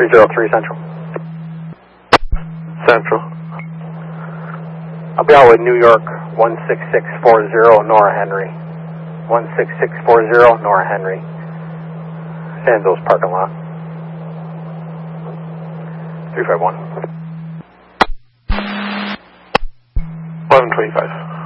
303 Central. Central. I'll be out with New York 16640 Nora Henry. 16640 Nora Henry. San Andreas parking lot. 351. 1125.